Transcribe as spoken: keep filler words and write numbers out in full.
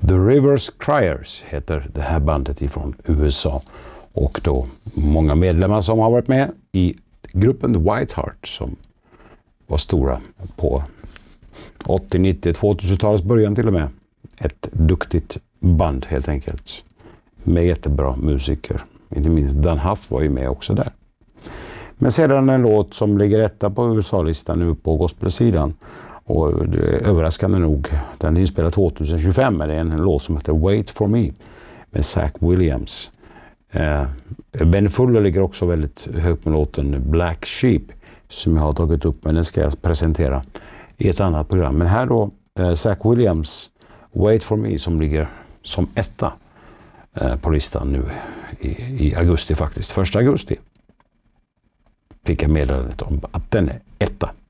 The Rivers Criers heter det här bandet ifrån U S A. Och då många medlemmar som har varit med i gruppen The White Heart som var stora på åttio-, nittio-, tvåtusentalets början till och med. Ett duktigt band helt enkelt. Med jättebra musiker. Inte minst Dan Huff var ju med också där. Men sedan en låt som ligger etta på U S A-listan nu på gospelsidan. Och överraskande nog, den är inspelad tjugohundratjugofem, är det en låt som heter Wait for Me med Zach Williams. Eh, Ben Fuller ligger också väldigt högt med låten Black Sheep som jag har tagit upp, men den ska jag presentera i ett annat program. Men här då, eh, Zach Williams Wait for Me som ligger som etta eh, på listan nu i, i augusti faktiskt. Första augusti fick jag meddelandet om att den är etta.